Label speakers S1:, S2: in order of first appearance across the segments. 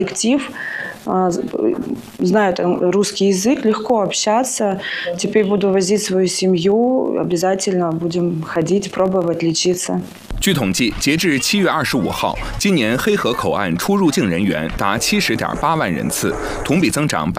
S1: Коллектив знают русский язык, легко общаться. Теперь буду возить свою семью, обязательно будем ходить, пробовать лечиться。
S2: 据统计，截至7月25号，今年黑河口岸出入境人员达70.8万人次，同比增长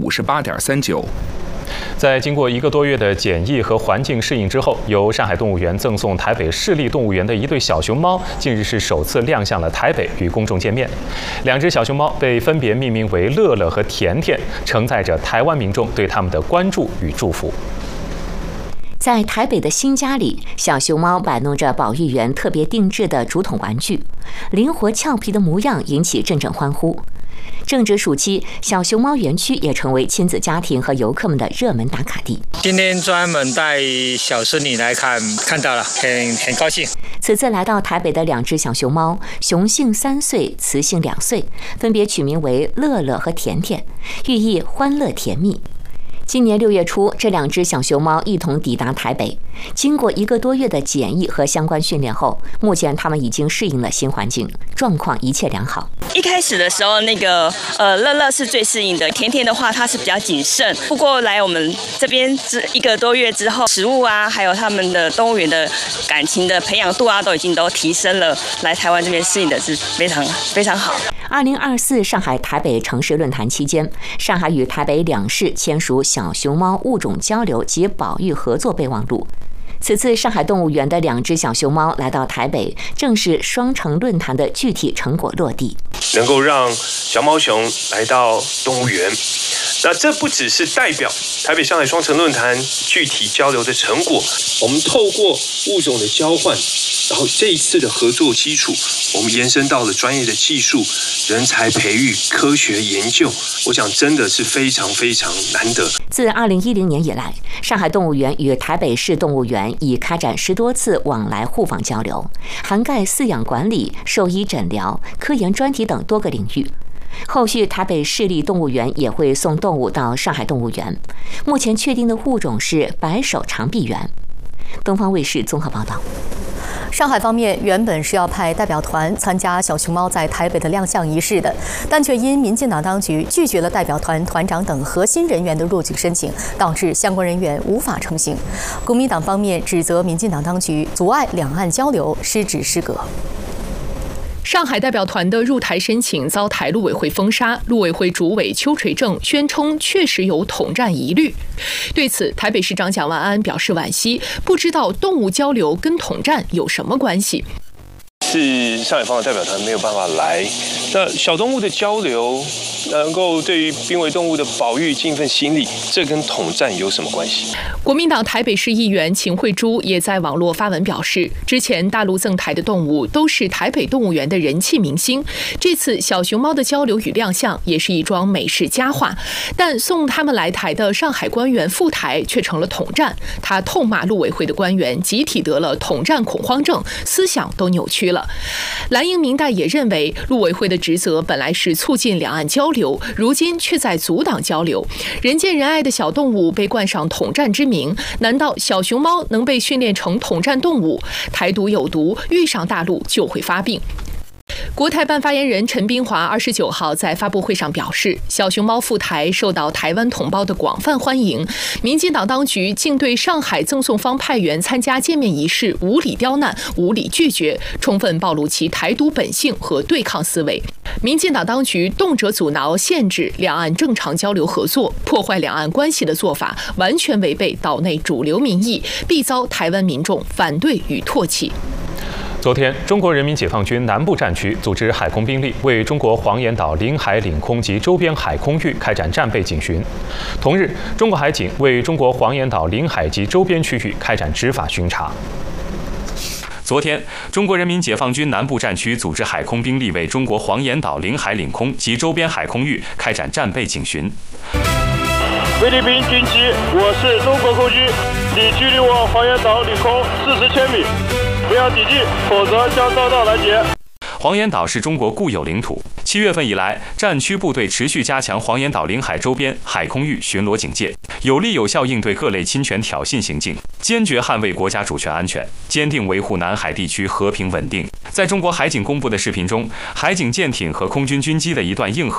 S2: 58.39%。
S3: 在经过1个多月的检疫和环境适应之后，由上海动物园赠送台北市立动物园的一对小熊猫，近日是首次亮相了台北，与公众见面。2只小熊猫被分别命名为乐乐和甜甜，承载着台湾民众对他们的关注与祝福。
S4: 在台北的新家里，小熊猫摆弄着保育员特别定制的竹筒玩具，灵活俏皮的模样引起阵阵欢呼。正值暑期，小熊猫园区也成为亲子家庭和游客们的热门打卡地。
S5: 今天专门带小孙女来看到了，很高兴。
S4: 此次来到台北的2只小熊猫，雄性3岁，雌性2岁，分别取名为乐乐和甜甜，寓意欢乐甜蜜。今年6月初，这2只小熊猫一同抵达台北。经过1个多月的检疫和相关训练后，目前它们已经适应了新环境，状况一切良好。
S6: 一开始的时候，乐乐是最适应的，甜甜的话它是比较谨慎。不过来我们这边1个多月之后，食物啊，还有他们的动物园的感情的培养度啊，都已经提升了。来台湾这边适应的是非常非常好。
S4: 2024上海台北城市论坛期间，上海与台北2市签署小熊猫物种交流及保育合作备忘录。此次上海动物园的2只小熊猫来到台北，正是双城论坛的具体成果落地。
S7: 能够让小猫熊来到动物园，那这不只是代表台北上海双城论坛具体交流的成果，我们透过物种的交换，然后这一次的合作基础，我们延伸到了专业的技术、人才培育、科学研究，我想真的是非常非常难得。
S4: 自2010年以来，上海动物园与台北市动物园已开展10多次往来互访交流，涵盖饲养管理、兽医诊疗、科研专题等多个领域。后续台北市立动物园也会送动物到上海动物园。目前确定的物种是白手长臂猿。东方卫视综合报道。
S8: 上海方面原本是要派代表团参加小熊猫在台北的亮相仪式的，但却因民进党当局拒绝了代表团团长等核心人员的入境申请，导致相关人员无法成行。国民党方面指责民进党当局阻碍两岸交流，失职失格。
S9: 上海代表团的入台申请遭台陆委会封杀，陆委会主委邱垂正宣称确实有统战疑虑。对此，台北市长蒋万安表示惋惜，不知道动物交流跟统战有什么关系。
S7: 是上海方的代表团没有办法来，那小动物的交流能够对于濒危动物的保育尽一份心力，这跟统战有什么关系？
S9: 国民党台北市议员秦慧珠也在网络发文表示，之前大陆赠台的动物都是台北动物园的人气明星，这次小熊猫的交流与亮相也是一桩美事佳话，但送他们来台的上海官员赴台却成了统战。他痛骂陆委会的官员集体得了统战恐慌症，思想都扭曲了。蓝营民代也认为，陆委会的职责本来是促进两岸交流，如今却在阻挡交流。人见人爱的小动物被冠上统战之名，难道小熊猫能被训练成统战动物？台独有毒，遇上大陆就会发病。国台办发言人陈斌华29号在发布会上表示，小熊猫赴台受到台湾同胞的广泛欢迎，民进党当局竟对上海赠送方派员参加见面仪式无理刁难、无理拒绝，充分暴露其台独本性和对抗思维。民进党当局动辄阻挠、限制两岸正常交流合作，破坏两岸关系的做法，完全违背岛内主流民意，必遭台湾民众反对与唾弃。
S3: 昨天，中国人民解放军南部战区组织海空兵力为中国黄岩岛领海、领空及周边海空域开展战备警巡。同日，中国海警为中国黄岩岛领海及周边区域开展执法巡查。
S10: 昨天，中国人民解放军南部战区组织海空兵力为中国黄岩岛领海、领空及周边海空域开展战备警巡。
S11: 菲律宾军机，我是中国空军，你距离我黄岩岛领空40千米。不要抵近，否则将遭到拦截。
S10: 黄岩岛是中国固有领土。7月份以来，战区部队持续加强黄岩岛领海周边海空域巡逻警戒，有力有效应对各类侵权挑衅行径，坚决捍卫国家主权安全，坚定维护南海地区和平稳定。在中国海警公布的视频中，海警舰艇和空军军机的一段硬核